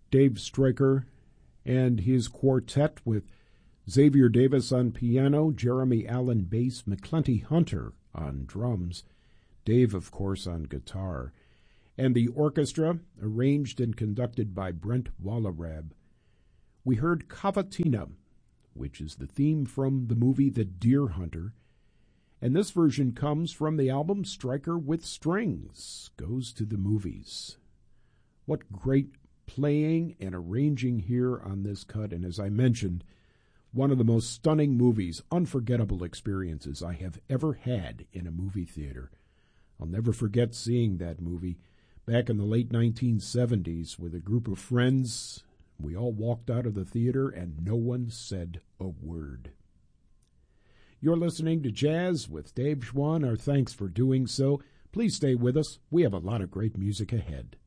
Dave Stryker and his quartet with Xavier Davis on piano, Jeremy Allen bass, McClenty Hunter on drums, Dave, of course, on guitar, and the orchestra, arranged and conducted by Brent Wallerab. We heard Cavatina, which is the theme from the movie The Deer Hunter, and this version comes from the album Stryker with Strings, Goes to the Movies. What great playing and arranging here on this cut, and as I mentioned, one of the most stunning movies, unforgettable experiences I have ever had in a movie theater. I'll never forget seeing that movie back in the late 1970s with a group of friends. We all walked out of the theater and no one said a word. You're listening to Jazz with Dave Schwann. Our thanks for doing so. Please stay with us. We have a lot of great music ahead.